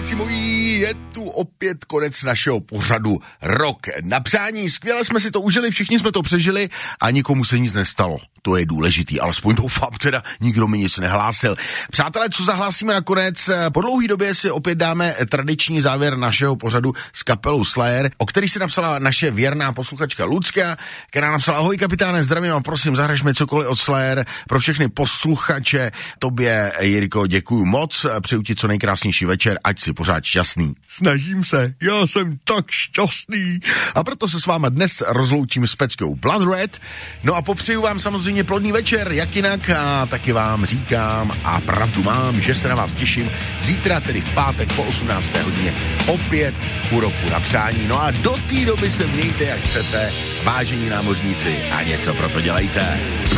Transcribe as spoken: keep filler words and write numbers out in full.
miláčci mojí, je tu opět konec našeho pořadu Rok na přání. Skvěle jsme si to užili, všichni jsme to přežili a nikomu se nic nestalo. To je důležitý, alespoň doufám, teda nikdo mi nic nehlásil. Přátelé, co zahlásíme nakonec? Po dlouhé době si opět dáme tradiční závěr našeho pořadu s kapelou Slayer, o který si napsala naše věrná posluchačka Lucka, která napsala: ahoj kapitáne, zdravím a prosím, zahražme cokoliv od Slayer pro všechny posluchače. Tobě, Jirko, děkuju moc, přeju ti co nejkrásnější večer, ať si pořád šťastný. Snažím se, já jsem tak šťastný. A proto se s váma dnes rozloučím s peckou Blood Red. No a popřeju vám samozřejmě plodný večer, jak jinak, a taky vám říkám a pravdu mám, že se na vás těším zítra, tedy v pátek po osmnácté hodině, opět u Roku na přání. No a do té doby se mějte jak chcete, vážení námořníci, a něco pro to dělejte.